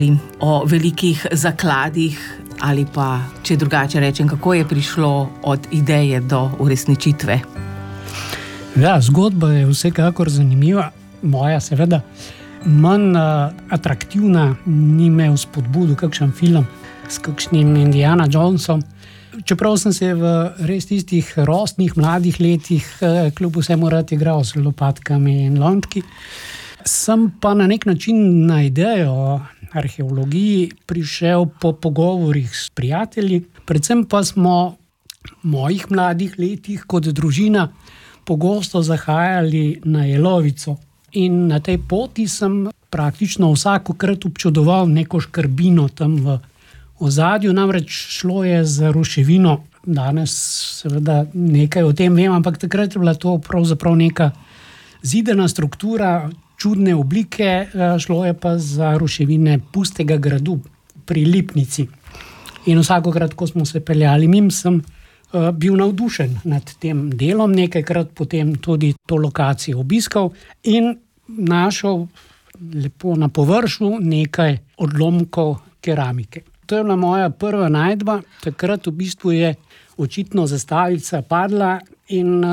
o velikih zakladih ali pa, če drugače rečem, kako je prišlo od ideje do uresničitve. Ja, zgodba je vsekakor zanimiva. Moja seveda manj atraktivna, ni me vzpodbudil kakšen film s kakšnim Indiana Jonesom. Čeprav sem se v res tistih rosnih mladih letih kljub vsemu rad igral s lopatkami in lončki, sem pa na nek način na idejo o arheologiji prišel po pogovorih s prijatelji. Predvsem pa smo v mojih mladih letih kot družina pogosto zahajali na Jelovico. In na tej poti sem praktično vsakokrat občudoval neko škrbino tam v ozadju. Namreč šlo je za ruševino. Danes seveda nekaj o tem vem, ampak takrat je bila to pravzaprav neka zidana struktura, čudne oblike, šlo je pa za ruševine pustega gradu pri Lipnici. In vsakokrat, ko smo se peljali mimo, sem bil navdušen nad tem delom, nekajkrat potem tudi to lokacijo obiskal in našel lepo na površju nekaj odlomkov keramike. To je bila moja prva najdba. Takrat v bistvu je očitno zastavica padla in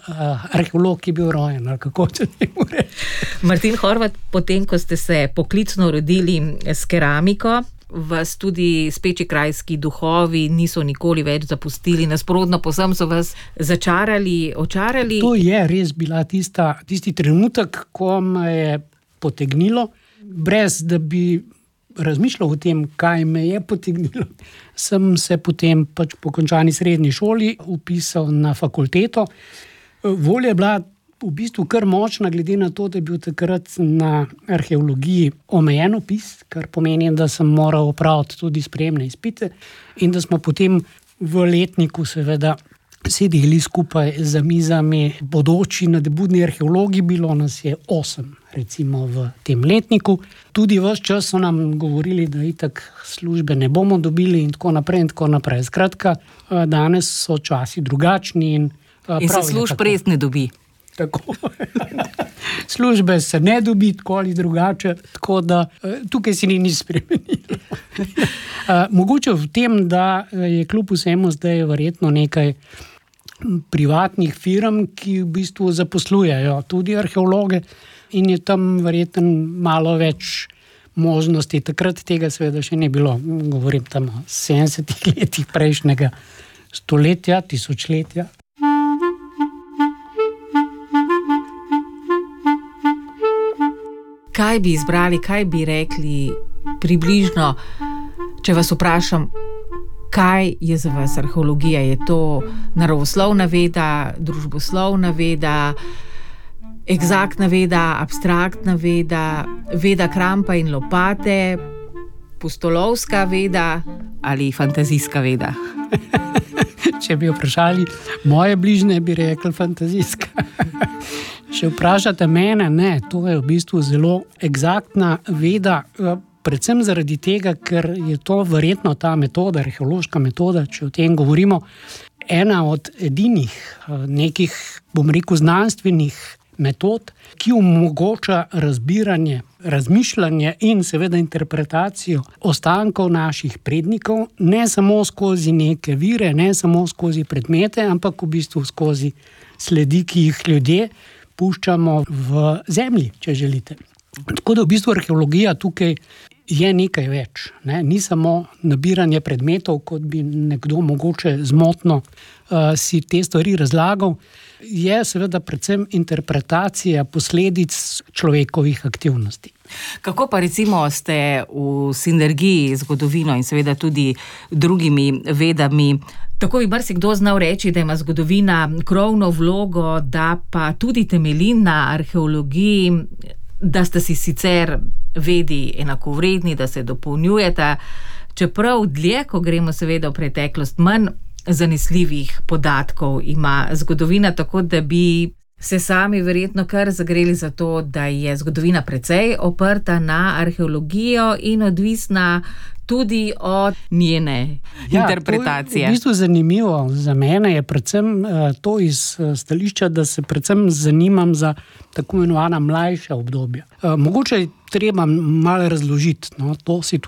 arheolog je bil rojen, ali kako se temu reče. Martin Horvat, potem, ko ste se poklicno rodili s keramiko, vas tudi speči krajski duhovi niso nikoli več zapustili, nasprotno povsem so vas začarali, očarali. To je res bila tisti trenutek, ko me je potegnilo, brez da bi razmišljal o tem, kaj me je potegnilo. Sem se potem po končani srednji šoli vpisal na fakulteto. Volja je bila v bistvu kar močna, glede na to, da je bil takrat na arheologiji omejen vpis, kar pomeni, da sem moral opraviti tudi sprejemne izpite in da smo potem v letniku seveda sedeli skupaj za mizami bodoči nadebudni arheologi, bilo nas je 8 recimo v tem letniku. Tudi ves čas so nam govorili, da itak službe ne bomo dobili in tako naprej in tako naprej. Skratka, danes so časi drugačni in se služb res ne dobi. Tako. Službe se ne dobi tako ali drugače, tako da tukaj si ni nič spremenilo. Mogoče v tem, da je kljub vsemu zdaj verjetno nekaj privatnih firm, ki v bistvu zaposlujejo tudi arheologe in je tam verjetno malo več možnosti. Takrat tega seveda še ni bilo. Govorim tam o 70 letih prejšnjega stoletja, tisočletja. Kaj bi izbrali, kaj bi rekli približno, če vas vprašam, kaj je za vas arheologija? Je to naravoslovna veda, družboslovna veda, eksaktna veda, abstraktna veda, veda krampa in lopate, pustolovska veda ali fantazijska veda? Če bi vprašali moje bližnje, bi rekli fantazijska. Če vprašate mene, ne, to je v bistvu zelo eksaktna veda, predvsem zaradi tega, ker je to verjetno ta metoda, arheološka metoda, če o tem govorimo, ena od edinih nekih, bom rekel, znanstvenih metod, ki omogoča razbiranje, razmišljanje in seveda interpretacijo ostankov naših prednikov, ne samo skozi neke vire, ne samo skozi predmete, ampak v bistvu skozi sledi, ki jih ljudje puščamo v zemlji, če želite. Tako da v bistvu arheologija tukaj je nekaj več. Ni samo nabiranje predmetov, kot bi nekdo mogoče zmotno si te stvari razlagal. Je seveda predvsem interpretacija posledic človekovih aktivnosti. Kako pa recimo ste v sinergiji z zgodovino in seveda tudi drugimi vedami? Tako bi marsikdo znal reči, da ima zgodovina krovno vlogo, da pa tudi temelji na arheologiji, da sta si sicer vedi enakovredni, da se dopolnjujeta, čeprav dlje, ko gremo seveda v preteklost, manj zanesljivih podatkov ima zgodovina, tako da bi se sami verjetno kar zagreli za to, da je zgodovina precej oprta na arheologijo in odvisna tudi od njene interpretacije. To je v bistvu zanimivo. Za mene je predvsem to iz stališča, da se predvsem zanimam za tako imenovana mlajša obdobja. Mogoče je treba malo razložiti to situacijo.